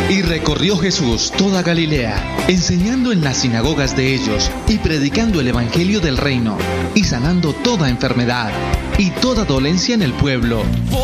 Y recorrió Jesús toda Galilea, enseñando en las sinagogas de ellos y predicando el evangelio del reino y sanando toda enfermedad y toda dolencia en el pueblo.